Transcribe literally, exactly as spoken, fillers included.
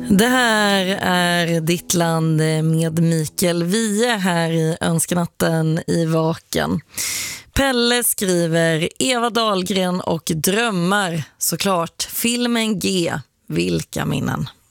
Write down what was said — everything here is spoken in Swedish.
Det här är Ditt land med Mikael Wiehe här i Önskanatten i Vaken. Pelle skriver Eva Dahlgren och drömmar, såklart. Filmen G, vilka minnen.